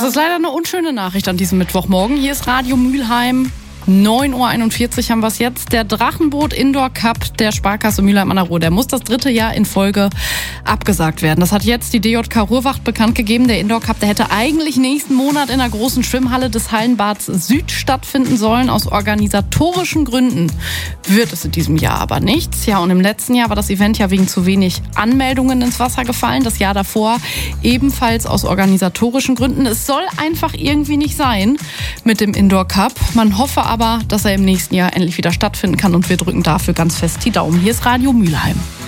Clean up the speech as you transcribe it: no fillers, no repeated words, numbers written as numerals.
ist leider eine unschöne Nachricht an diesem Mittwochmorgen. Hier ist Radio Mülheim. 9.41 Uhr haben wir es jetzt. Der Drachenboot Indoor Cup der Sparkasse Mülheim an der Ruhr, der muss das 3. Jahr in Folge abgesagt werden. Das hat jetzt die DJK Ruhrwacht bekannt gegeben. Der Indoor Cup, der hätte eigentlich nächsten Monat in der großen Schwimmhalle des Hallenbads Süd stattfinden sollen. Aus organisatorischen Gründen wird es in diesem Jahr aber nichts. Ja, und im letzten Jahr war das Event ja wegen zu wenig Anmeldungen ins Wasser gefallen. Das Jahr davor ebenfalls aus organisatorischen Gründen. Es soll einfach irgendwie nicht sein mit dem Indoor Cup. Man hoffe aber, dass er im nächsten Jahr endlich wieder stattfinden kann und wir drücken dafür ganz fest die Daumen. Hier ist Radio Mülheim.